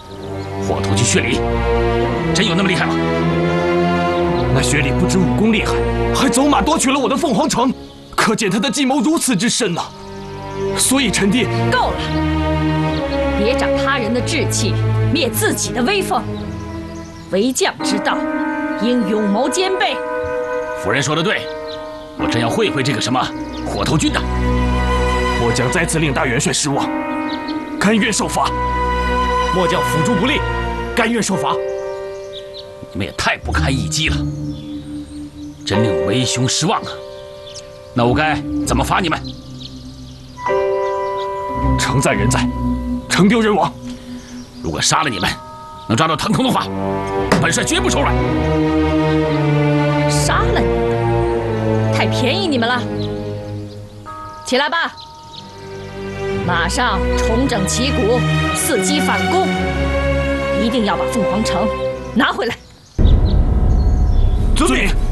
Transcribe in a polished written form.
火头军薛礼，真有那么厉害吗？ 那薛礼不止武功厉害，还走马夺取了我的凤凰城，可见他的计谋如此之深呐。所以臣弟够了，别长他人的志气，灭自己的威风。为将之道，应勇谋兼备。 夫人说的对，我真要会会这个什么火头军的。 末将再次令大元帅失望，甘愿受罚。末将辅助不力，甘愿受罚。 你们也太不堪一击了，真令我为兄失望啊！那我该怎么罚你们？ 城在人在，城丢人亡。 如果杀了你们，能抓到腾空的话，本帅绝不手软。 杀了你们，太便宜你们了。起来吧，马上重整旗鼓，伺机反攻，一定要把凤凰城拿回来。 遵命。